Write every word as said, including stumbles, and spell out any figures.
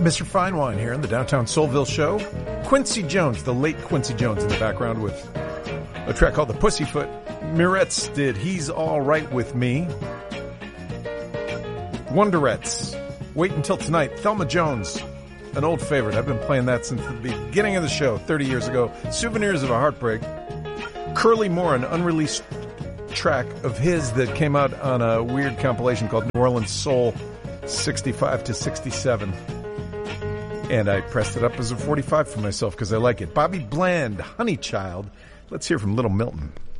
Mister Fine Wine here in the Downtown Soulville Show. Quincy Jones, the late Quincy Jones in the background with a track called The Pussyfoot. Mirettes did He's All Right With Me. Wonderettes, Wait Until Tonight. Thelma Jones, an old favorite. I've been playing that since the beginning of the show, thirty years ago. Souvenirs of a Heartbreak. Curly Moore, an unreleased track of his that came out on a weird compilation called New Orleans Soul sixty-five to sixty-seven. And I pressed it up as a forty-five for myself because I like it. Bobby Bland, Honey Child. Let's hear from Little Milton.